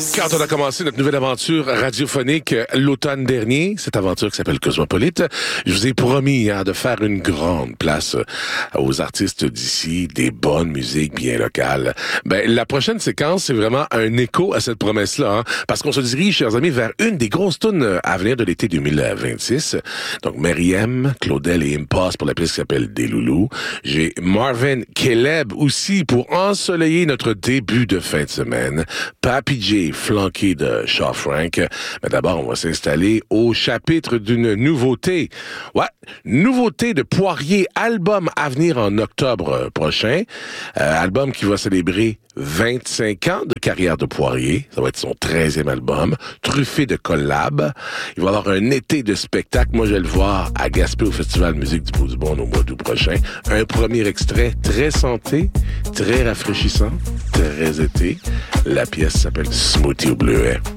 Quand on a commencé notre nouvelle aventure radiophonique l'automne dernier, cette aventure qui s'appelle Cosmopolite, je vous ai promis de faire une grande place aux artistes d'ici, des bonnes musiques bien locales. Ben, la prochaine séquence, c'est vraiment un écho à cette promesse-là, parce qu'on se dirige, chers amis, vers une des grosses tunes à venir de l'été 2026. Donc, Meriem, Claudel et Impost pour la pièce qui s'appelle Des Loulous. J'ai Marvin Caleb aussi pour ensoleiller notre début de fin de semaine. Papi J, flanqué de Shaw Frank. Mais d'abord, on va s'installer au chapitre d'une nouveauté. Ouais, nouveauté de Poirier, album à venir en octobre prochain. Album qui va célébrer 25 ans de carrière de Poirier. Ça va être son 13e album, truffé de collabs. Il va y avoir un été de spectacle. Moi, je vais le voir à Gaspé au Festival Musique du Bout-du-Monde au mois d'août prochain. Un premier extrait très santé, très rafraîchissant, très été. La pièce s'appelle Smoothie au bleuet.